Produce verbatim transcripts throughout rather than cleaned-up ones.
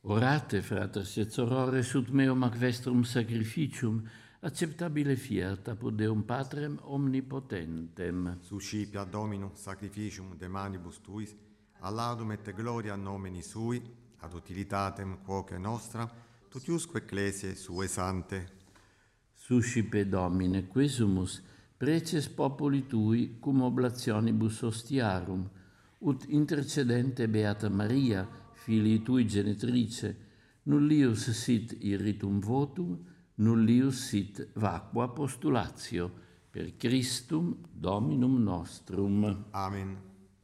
Orate, fratres et sorores, ut meum ac vestrum sacrificium, acceptabile fiat apud Deum Patrem omnipotentem. Suscipia Domino sacrificium de manibus tuis, allaudum et gloria nomini sui, ad utilitatem quoque nostra, tutiusque ecclesiae sue sante. Suscipe Domine, quesumus, preces populi tui, cum oblationibus ostiarum, ut intercedente Beata Maria, filii tui genetrice, nullius sit irritum votum, nullius sit vacua postulatio, per Christum Dominum nostrum. Amen.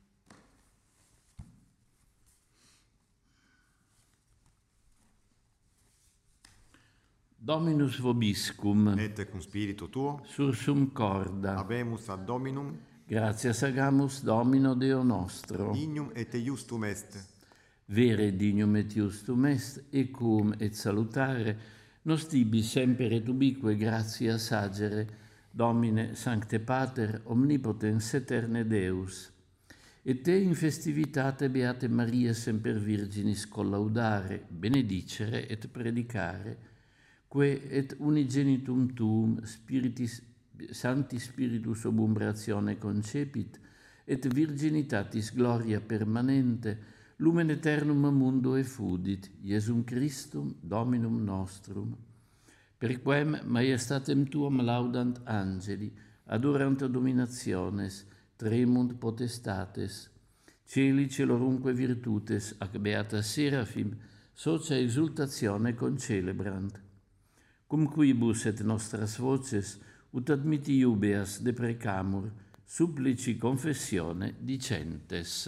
Dominus vobiscum, Et cum spiritu tuo, sursum corda, habemus ad Dominum, gratias agamus Domino Deo nostro. dignum et iustum est. Vere dignum et iustum est, ecum et salutare, nos tibi semper et ubique gratias agere, Domine Sancte Pater, omnipotens eterne Deus. Et te in festivitate Beate Maria semper Virginis collaudare, benedicere et predicare, que et unigenitum tuum spiritis, Sancti Spiritus obumbratione concepit, et virginitatis gloria permanente, lumen aeternum mundo effudit, Iesum Christum Dominum nostrum. Per quem maiestatem tuam laudant angeli, adorant dominationes, tremunt potestates, celi celorunque virtutes, ac beata Serafim, socia exultatione concelebrant. Cum quibus et nostras voces, ut admiti iubeas deprecamur, supplici confessione dicentes.